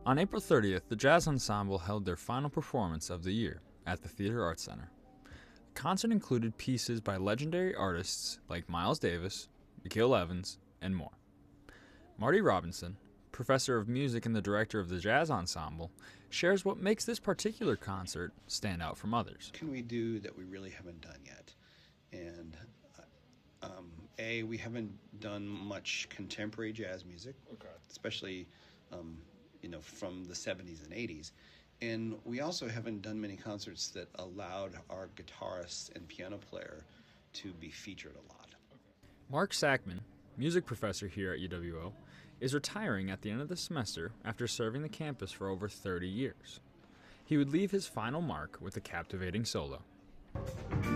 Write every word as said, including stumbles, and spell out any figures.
On April thirtieth, the Jazz Ensemble held their final performance of the year at the Theater Arts Center. The concert included pieces by legendary artists like Miles Davis, Gil Evans, and more. Marty Robinson, professor of music and the director of the Jazz Ensemble, shares what makes this particular concert stand out from others. What can we do that we really haven't done yet? And um, A, we haven't done much contemporary jazz music, okay. especially um, you know, from the seventies and eighties. And we also haven't done many concerts that allowed our guitarist and piano player to be featured a lot. Mark Sackman, music professor here at U W O, is retiring at the end of the semester after serving the campus for over thirty years. He would leave his final mark with a captivating solo.